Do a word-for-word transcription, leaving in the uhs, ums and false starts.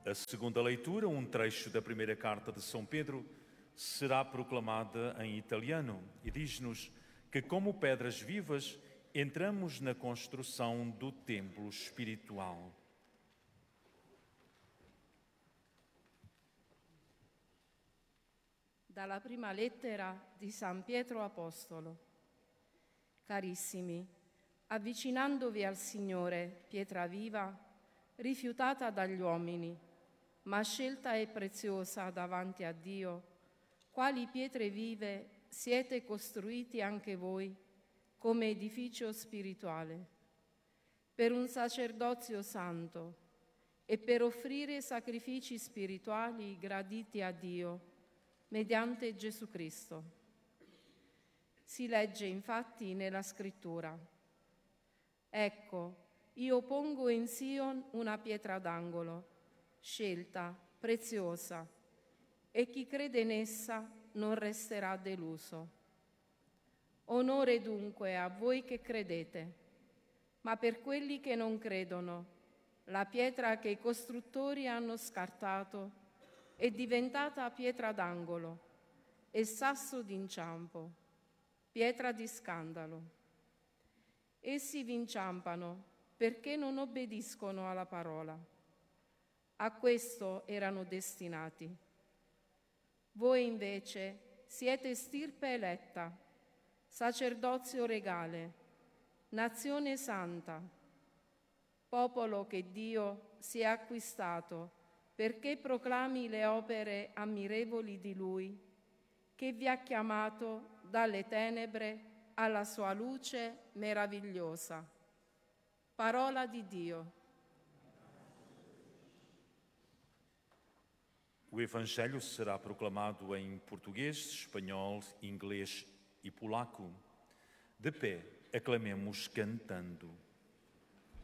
A segunda leitura, um trecho da primeira carta de São Pedro, será proclamada em italiano e diz-nos que, como pedras vivas, entramos na construção do templo espiritual. Dalla prima lettera di San Pietro Apostolo. Carissimi, avvicinandovi al Signore, pietra viva, rifiutata dagli uomini, ma scelta e preziosa davanti a Dio, quali pietre vive siete costruiti anche voi come edificio spirituale, per un sacerdozio santo e per offrire sacrifici spirituali graditi a Dio mediante Gesù Cristo. Si legge infatti nella Scrittura: Ecco, io pongo in Sion una pietra d'angolo, scelta, preziosa, e chi crede in essa non resterà deluso. Onore dunque a voi che credete, ma per quelli che non credono, la pietra che i costruttori hanno scartato è diventata pietra d'angolo e sasso d'inciampo, pietra di scandalo. Essi vi inciampano perché non obbediscono alla parola. A questo erano destinati. Voi invece siete stirpe eletta, sacerdozio regale, nazione santa, popolo che Dio si è acquistato perché proclami le opere ammirevoli di Lui, che vi ha chiamato dalle tenebre alla sua luce meravigliosa. Parola di Dio. O Evangelho será proclamado em português, espanhol, inglês e polaco. De pé, aclamemos cantando.